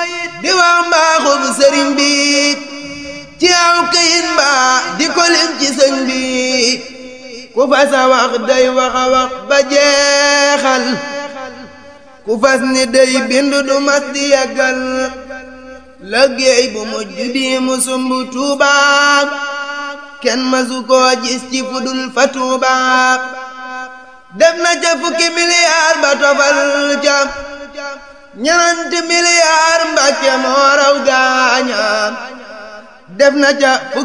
di wax mbaaxub sëriñ bi ci aw këyit mbaa di ko lim ci sëñ bi ku fas a wax day wax a wax ba jeexal ku fas ni day bind du mas di yàggal liggéey bu mujj bi mu sumb Tuuba kenn masu koo gis ci fudul fa Tuuba def na ca fukki miliyaar ba tofal ca ñeenti miliyaar Mbàkke moo raw gaaña def na ca